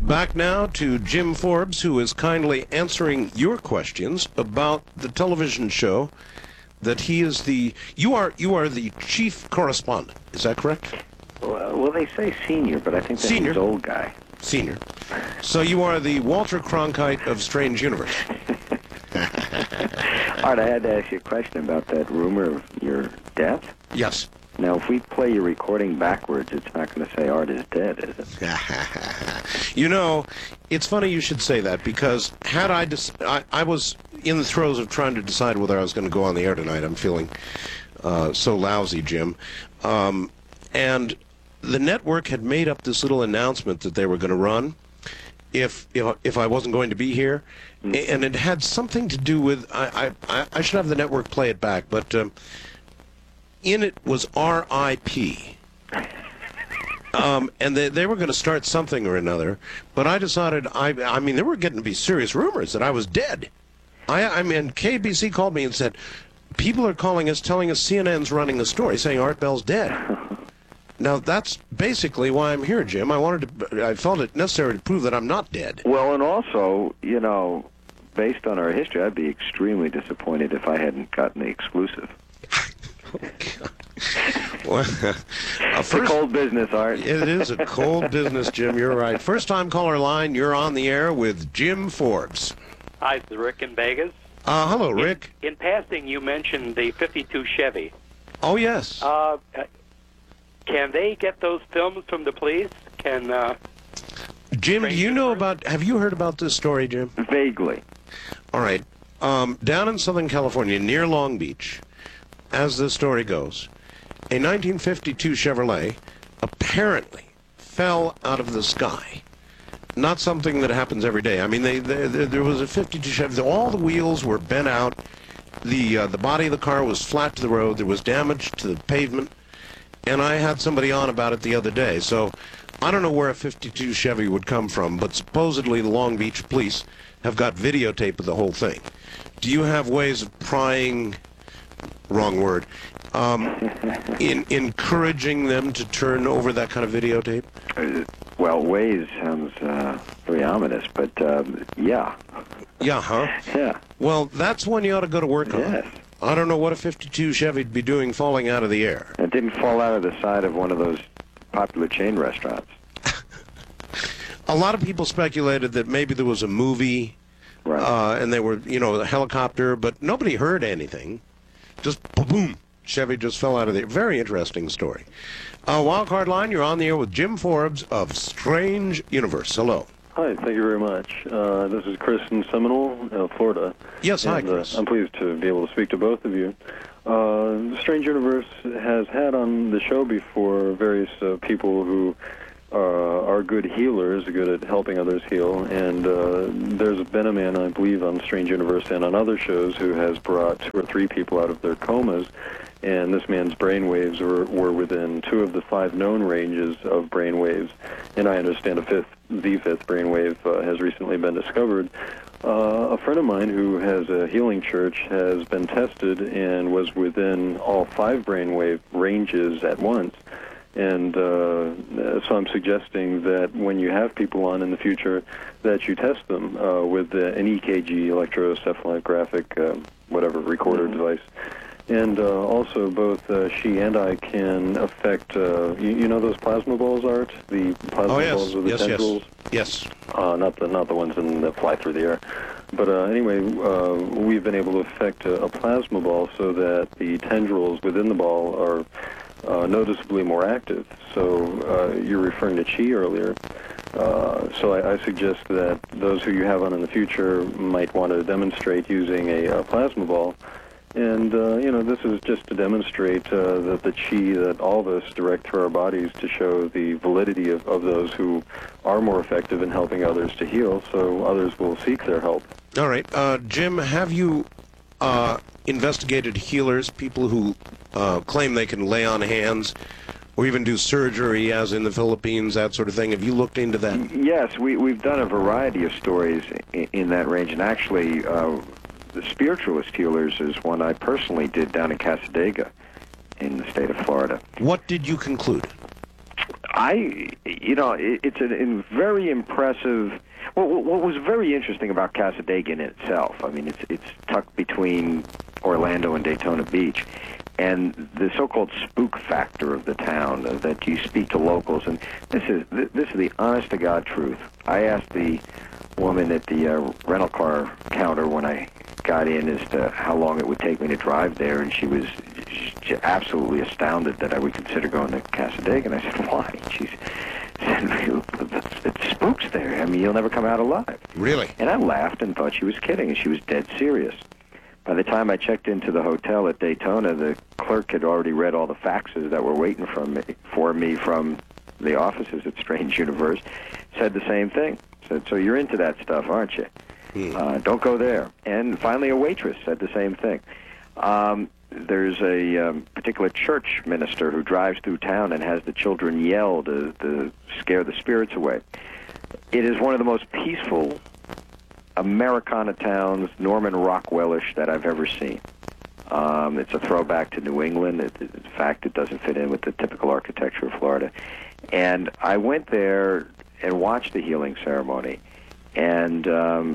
Back now to Jim Forbes, who is kindly answering your questions about the television show that he is the... You are the chief correspondent, is that correct? Well, they say senior, but I think that means old guy. Senior. So you are the Walter Cronkite of Strange Universe. Art, I had to ask you a question about that rumor of your death. Yes. Now, if we play your recording backwards, it's not going to say Art is dead, is it? You know, it's funny you should say that, because had I was in the throes of trying to decide whether I was going to go on the air tonight. I'm feeling so lousy, Jim. And the network had made up this little announcement that they were going to run if I wasn't going to be here. And it had something to do with, I should have the network play it back, but in it was R.I.P. And they were going to start something or another, but I decided, I mean, there were getting to be serious rumors that I was dead. I mean, KBC called me and said, people are calling us, telling us CNN's running a story saying Art Bell's dead. Now, that's basically why I'm here, Jim. I felt it necessary to prove that I'm not dead. Well, and also, you know, based on our history, I'd be extremely disappointed if I hadn't gotten the exclusive. Well, it's a cold business, Art. It is a cold business, Jim. You're right. First-time caller line, you're on the air with Jim Forbes. Hi, it's Rick in Vegas. Hello, Rick. In passing, you mentioned the 52 Chevy. Oh, yes. Can they get those films from the police? Jim, do you know about... Have you heard about this story, Jim? Vaguely. All right. Down in Southern California, near Long Beach, as the story goes, a 1952 Chevrolet apparently fell out of the sky. Not something that happens every day. I mean, there was a 52 Chevy. All the wheels were bent out. The body of the car was flat to the road. There was damage to the pavement. And I had somebody on about it the other day. So I don't know where a 52 Chevy would come from, but supposedly the Long Beach police have got videotape of the whole thing. Do you have ways of prying, wrong word, in encouraging them to turn over that kind of videotape? Well, ways sounds very ominous, but yeah. Yeah, huh? Yeah. Well, that's one you ought to go to work on. Yes. I don't know what a 52 Chevy'd be doing falling out of the air. It didn't fall out of the side of one of those popular chain restaurants. A lot of people speculated that maybe there was a movie, right. And they were, you know, a helicopter, but nobody heard anything. Just boom, Chevy just fell out of the air. Very interesting story. Wildcard line, you're on the air with Jim Forbes of Strange Universe. Hello. Hi, thank you very much. This is Chris in Seminole, Florida. Yes, hi, Chris. I'm pleased to be able to speak to both of you. Strange Universe has had on the show before various people who are good healers, good at helping others heal, and there's been a man, I believe, on Strange Universe and on other shows who has brought 2 or 3 people out of their comas, and this man's brainwaves were within 2 of the 5 known ranges of brainwaves, and I understand the fifth brainwave has recently been discovered. A friend of mine who has a healing church has been tested and was within all 5 brainwave ranges at once. And so I'm suggesting that when you have people on in the future, that you test them with an EKG, electroencephalographic, whatever, recorder device. And also, both she and I can affect, you know those plasma balls, Art? The plasma balls with the tendrils? Yes. Not the ones that fly through the air. But anyway, we've been able to affect a plasma ball so that the tendrils within the ball are noticeably more active. So you're referring to chi earlier. So I suggest that those who you have on in the future might want to demonstrate using a plasma ball. And, you know, this is just to demonstrate that the chi that all of us direct through our bodies to show the validity of those who are more effective in helping others to heal, so others will seek their help. All right. Jim, have you investigated healers, people who claim they can lay on hands or even do surgery, as in the Philippines, that sort of thing? Have you looked into that? Yes, we've done a variety of stories in that range, and actually the spiritualist healers is one I personally did down in Casadega in the state of Florida. What did you conclude? It's a very impressive. Well, what was very interesting about Cassadaga in itself, I mean, it's tucked between Orlando and Daytona Beach, and the so-called spook factor of the town, that you speak to locals, and this is the honest-to-God truth. I asked the woman at the rental car counter when I got in as to how long it would take me to drive there, and she was absolutely astounded that I would consider going to Cassadaga, and I said, why? She said, it spooks there. I mean, you'll never come out alive. Really? And I laughed and thought she was kidding, and she was dead serious. By the time I checked into the hotel at Daytona, the clerk had already read all the faxes that were waiting for me from the offices at Strange Universe, said the same thing. Said, so you're into that stuff, aren't you? Don't go there. And finally a waitress said the same thing. There's a particular church minister who drives through town and has the children yell to scare the spirits away. It is one of the most peaceful Americana towns, Norman Rockwellish, that I've ever seen. It's a throwback to New England. In fact, it doesn't fit in with the typical architecture of Florida. And I went there and watched the healing ceremony. And,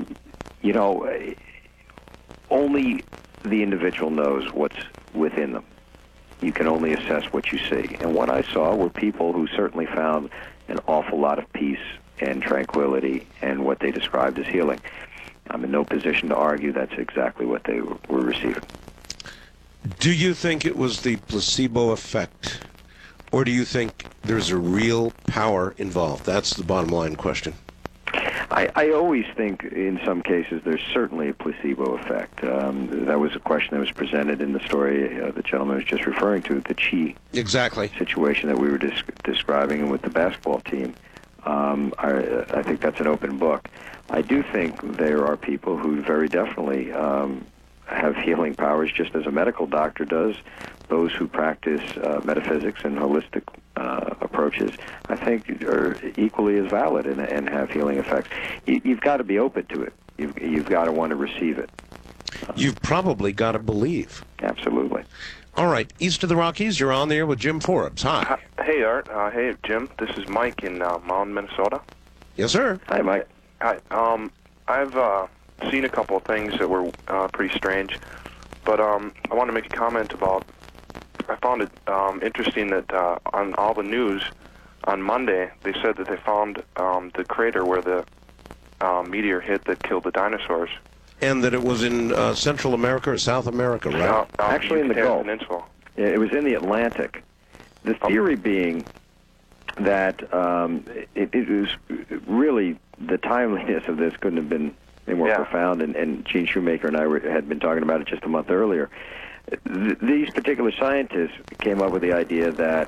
only the individual knows what's within them. You can only assess what you see. And what I saw were people who certainly found an awful lot of peace and tranquility and what they described as healing. I'm in no position to argue that's exactly what they were receiving. Do you think it was the placebo effect, or do you think there's a real power involved? That's the bottom line question. I always think in some cases there's certainly a placebo effect. That was a question that was presented in the story the gentleman was just referring to, the Chi situation that we were describing with the basketball team. I think that's an open book. I do think there are people who very definitely have healing powers, just as a medical doctor does. Those who practice metaphysics and holistic approaches, I think, are equally as valid and have healing effects. You've got to be open to it. You've got to want to receive it. You've probably got to believe. Absolutely. All right, east of the Rockies, you're on there with Jim Forbes. Hi. Hey, Art. Hey, Jim. This is Mike in Mound, Minnesota. Yes, sir. Hi, Mike. Hi. I've seen a couple of things that were pretty strange, but I want to make a comment about. I found it interesting that on all the news on Monday, they said that they found the crater where the meteor hit that killed the dinosaurs. And that it was in Central America or South America, right? Actually in the Gulf. Peninsula. Yeah, it was in the Atlantic. The theory being that it was really the timeliness of this couldn't have been any more profound, and Gene Shoemaker and I had been talking about it just a month earlier. These particular scientists came up with the idea that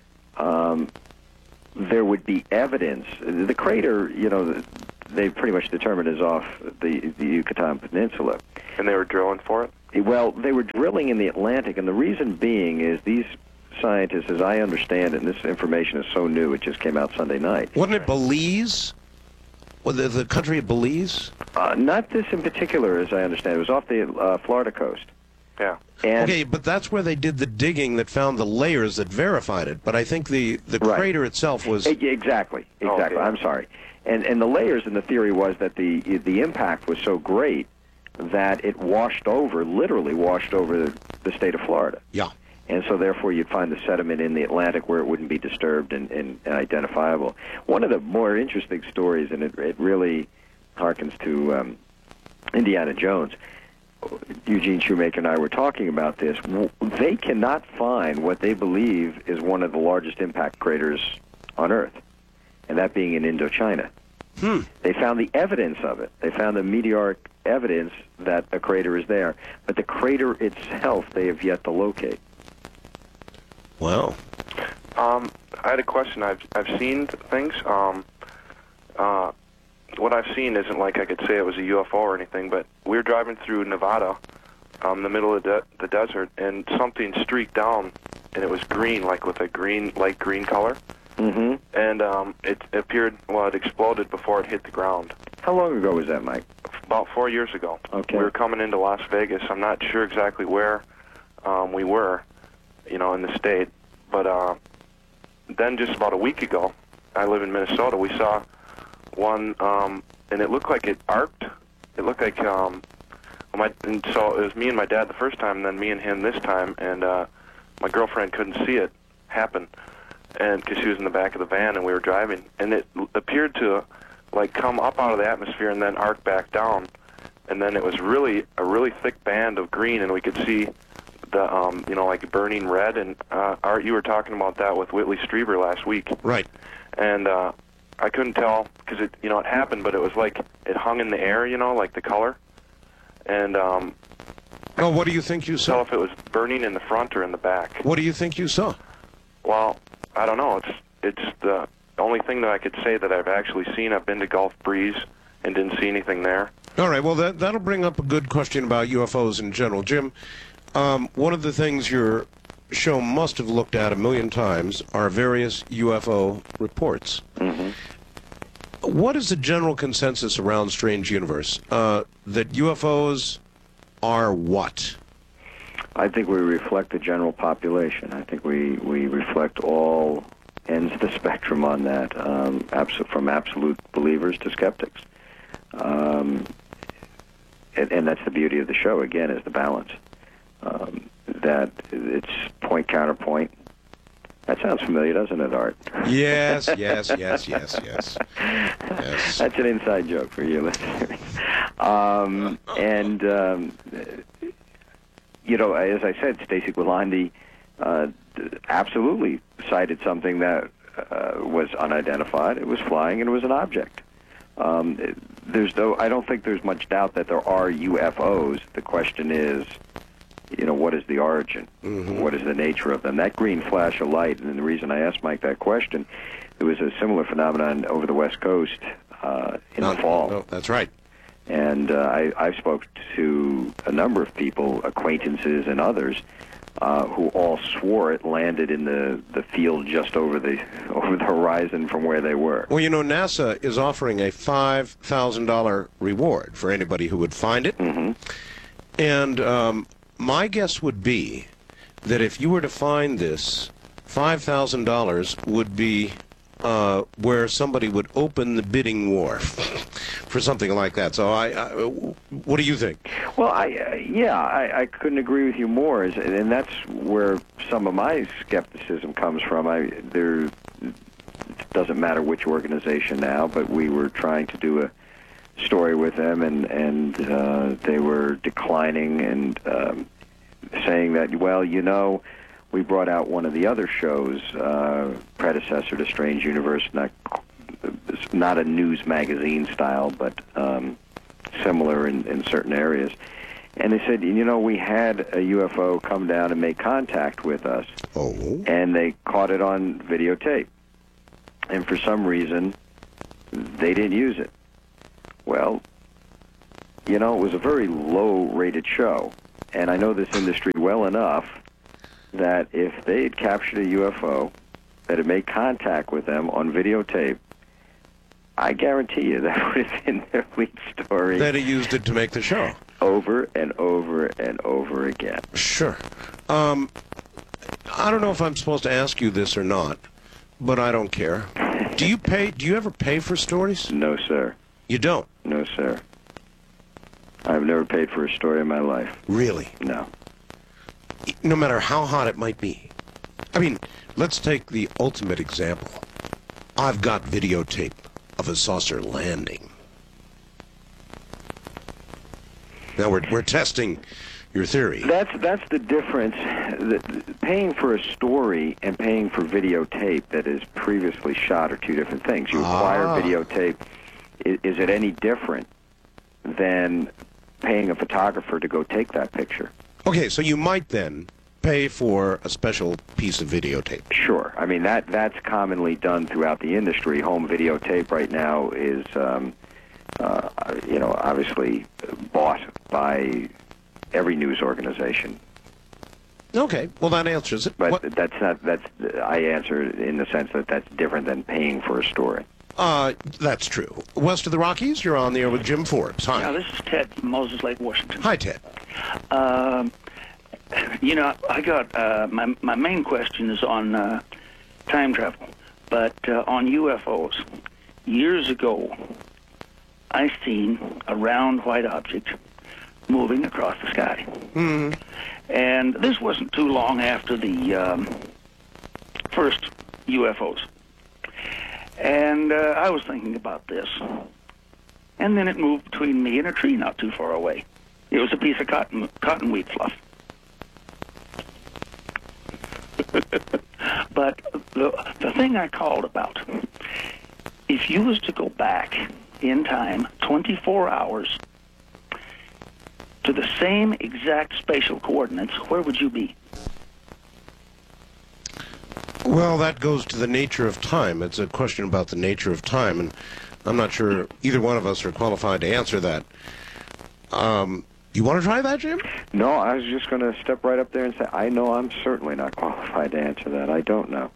there would be evidence. The crater, they pretty much determined is off the Yucatan Peninsula. And they were drilling for it? Well, they were drilling in the Atlantic, and the reason being is these scientists, as I understand it, and this information is so new, it just came out Sunday night. Wasn't it Belize? Well, the country of Belize? Not this in particular, as I understand. It was off the Florida coast. Yeah. And okay, but that's where they did the digging that found the layers that verified it. But I think the crater itself was... Exactly. Okay. I'm sorry. And the layers, and the theory was that the impact was so great that it literally washed over the state of Florida. Yeah. And so therefore you'd find the sediment in the Atlantic where it wouldn't be disturbed and identifiable. One of the more interesting stories, and it really harkens to Indiana Jones, Eugene Shoemaker and I were talking about this. They cannot find what they believe is one of the largest impact craters on Earth, and that being in Indochina. They found the evidence of it. They found the meteoric evidence that a crater is there, but the crater itself they have yet to locate. Wow. I had a question. I've seen things. What I've seen isn't like I could say it was a UFO or anything, but we were driving through Nevada, the middle of the desert, and something streaked down, and it was green, like with a light green color. Mm-hmm. And it appeared, it exploded before it hit the ground. How long ago was that, Mike? About 4 years ago. Okay. We were coming into Las Vegas. I'm not sure exactly where we were, in the state, but then just about a week ago, I live in Minnesota, we saw one, and it looked like it arced. It looked like, and so it was me and my dad the first time, and then me and him this time, and my girlfriend couldn't see it happen, and because she was in the back of the van and we were driving, and it appeared to like come up out of the atmosphere and then arc back down, and then it was a really thick band of green, and we could see the like burning red. And Art, you were talking about that with Whitley Strieber last week, Right. and I couldn't tell because it it happened, but it was like it hung in the air, like the color, and Oh, what do you think you tell saw? if it was burning in the front or in the back. What do you think you saw? Well, I don't know. It's the only thing that I could say that I've actually seen. I've been to Gulf Breeze and didn't see anything there. All right, well, that'll bring up a good question about UFOs in general. Jim, one of the things your show must have looked at a million times are various UFO reports. Mm-hmm. What is the general consensus around Strange Universe? That UFOs are what? I think we reflect the general population. I think we reflect all ends of the spectrum on that, from absolute believers to skeptics. And that's the beauty of the show, again, is the balance. That it's point, counterpoint. That sounds familiar, doesn't it, Art? Yes, yes. Yes. That's an inside joke for you listeners. As I said, Stacy Guilandi absolutely cited something that was unidentified. It was flying, and it was an object. I don't think there's much doubt that there are UFOs. The question is, what is the origin? Mm-hmm. What is the nature of them? That green flash of light, and the reason I asked Mike that question, there was a similar phenomenon over the West Coast in the fall. No, that's right. And I spoke to a number of people, acquaintances and others, who all swore it landed in the field just over the horizon from where they were. Well, NASA is offering a $5,000 reward for anybody who would find it. Mm-hmm. And my guess would be that if you were to find this, $5,000 would be where somebody would open the bidding war for something like that. So, what do you think? Well, I couldn't agree with you more, and that's where some of my skepticism comes from. It doesn't matter which organization now, but we were trying to do a story with them, and they were declining and saying that, well, we brought out one of the other shows, predecessor to Strange Universe, not a news magazine style, but similar in certain areas. And they said, we had a UFO come down and make contact with us, and they caught it on videotape. And for some reason, they didn't use it. Well, it was a very low-rated show, and I know this industry well enough that if they had captured a UFO that had made contact with them on videotape, I guarantee you that would have been their lead story. That he used it to make the show. Over and over and over again. Sure. I don't know if I'm supposed to ask you this or not, but I don't care. Do you ever pay for stories? No, sir. You don't? No, sir. I've never paid for a story in my life. Really? No. No matter how hot it might be. I mean, let's take the ultimate example. I've got videotape of a saucer landing. Now we're testing your theory. That's the difference. Paying for a story and paying for videotape that is previously shot are two different things. You acquire videotape. Is it any different than paying a photographer to go take that picture? Okay, so you might then pay for a special piece of videotape. Sure. I mean, that's commonly done throughout the industry. Home videotape right now is, obviously bought by every news organization. Okay, well that answers it. But I answer in the sense that that's different than paying for a story. That's true. West of the Rockies, you're on the air with Jim Forbes. Hi. Yeah, this is Ted from Moses Lake, Washington. Hi, Ted. I got my main question is on time travel, but on UFOs. Years ago, I seen a round white object moving across the sky. Hmm. And this wasn't too long after the first UFOs. And I was thinking about this. And then it moved between me and a tree not too far away. It was a piece of cottonweed fluff. But the thing I called about, if you was to go back in time 24 hours to the same exact spatial coordinates, where would you be? Well, that goes to the nature of time. It's a question about the nature of time, and I'm not sure either one of us are qualified to answer that. You want to try that, Jim? No, I was just going to step right up there and say, I know I'm certainly not qualified to answer that. I don't know.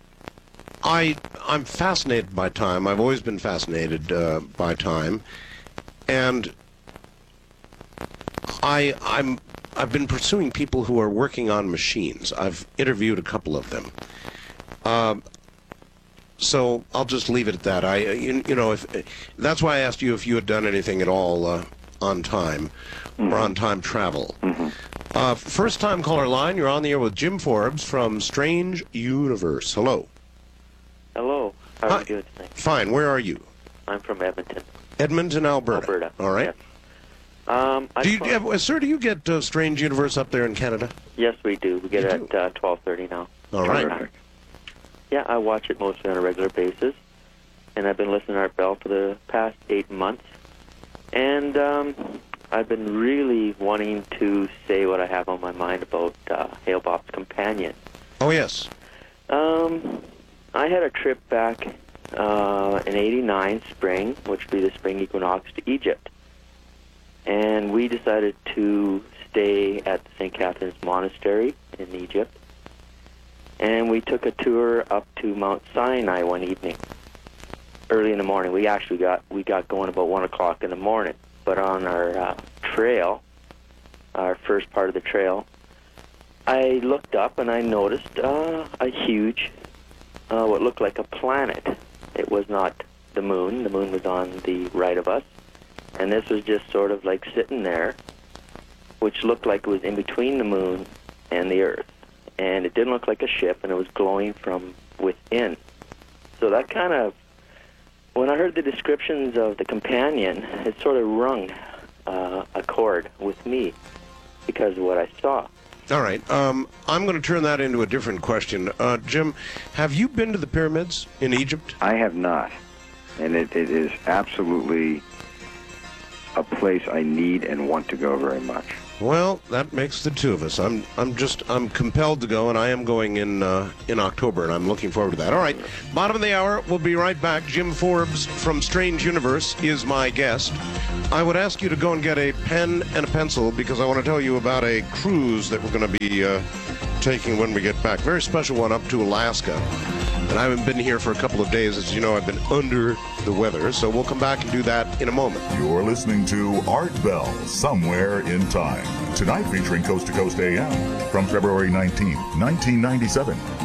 I'm fascinated by time. I've always been fascinated by time, and I've been pursuing people who are working on machines. I've interviewed a couple of them. So I'll just leave it at that. That's why I asked you if you had done anything at all on time or on time travel. First time caller line, you're on the air with Jim Forbes from Strange Universe. Hello. Hello. How are you doing tonight? Fine. Where are you? I'm from Edmonton. Edmonton, Alberta. Alberta. All right. Yes. Sir, do you get Strange Universe up there in Canada? Yes, we do. We get it at 12:30 now. All right. Yeah, I watch it mostly on a regular basis, and I've been listening to Art Bell for the past 8 months, and I've been really wanting to say what I have on my mind about Hale Bob's Companion. Oh, yes. I had a trip back in '89 spring, which would be the spring equinox, to Egypt. And we decided to stay at the St. Catherine's Monastery in Egypt. And we took a tour up to Mount Sinai one evening, early in the morning. We got going about 1 o'clock in the morning. But on our trail, our first part of the trail, I looked up and I noticed a huge, what looked like a planet. It was not the moon. The moon was on the right of us. And this was just sort of like sitting there, which looked like it was in between the moon and the Earth. And it didn't look like a ship, and it was glowing from within. So that kind of, when I heard the descriptions of the companion, it sort of rung a chord with me because of what I saw. All right. I'm going to turn that into a different question. Jim, have you been to the pyramids in Egypt? I have not. And it is absolutely a place I need and want to go very much. Well, that makes the two of us. I'm compelled to go, and I am going in October, and I'm looking forward to that. All right, bottom of the hour, we'll be right back. Jim Forbes from Strange Universe is my guest. I would ask you to go and get a pen and a pencil because I want to tell you about a cruise that we're going to be taking when we get back. Very special one up to Alaska. And I haven't been here for a couple of days. As you know, I've been under the weather, so we'll come back and do that in a moment. You're listening to Art Bell, Somewhere in Time. Tonight featuring Coast to Coast AM from February 19, 1997.